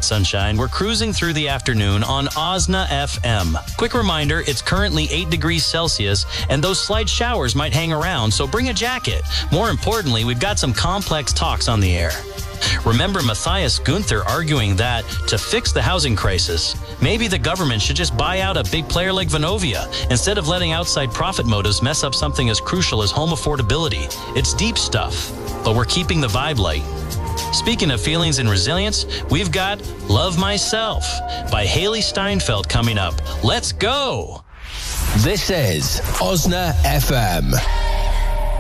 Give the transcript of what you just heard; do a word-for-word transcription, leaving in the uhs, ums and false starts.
right, sunshine. We're cruising through the afternoon on Osna F M. Quick reminder, it's currently eight degrees Celsius, and those slight showers might hang around, so bring a jacket. More importantly, we've got some complex talks on the air. Remember Matthias Gunther arguing that to fix the housing crisis, maybe the government should just buy out a big player like Vonovia instead of letting outside profit motives mess up something as crucial as home affordability. It's deep stuff, but we're keeping the vibe light. Speaking of feelings and resilience, we've got Love Myself by Haley Steinfeld coming up. Let's go! This is Osna F M.